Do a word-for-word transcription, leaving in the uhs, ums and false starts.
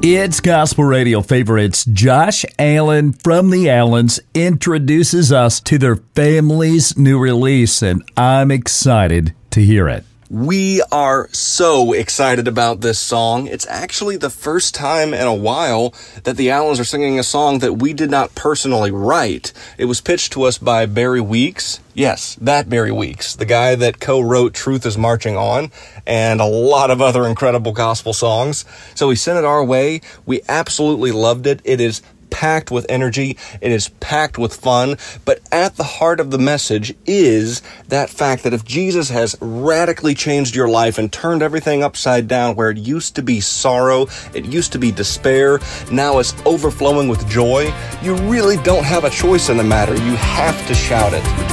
It's Gospel Radio Favorites. Josh Allen from the Allens introduces us to their family's new release, and I'm excited to hear it. We are so excited about this song. It's actually the first time in a while that the Allens are singing a song that we did not personally write. It was pitched to us by Barry Weeks. Yes, that Barry Weeks, the guy that co-wrote Truth is Marching On and a lot of other incredible gospel songs. So he sent it our way. We absolutely loved it. It is packed with energy. It is packed with fun. But at the heart of the message is that fact that if Jesus has radically changed your life and turned everything upside down, where it used to be sorrow, it used to be despair, now it's overflowing with joy, you really don't have a choice in the matter. You have to shout it.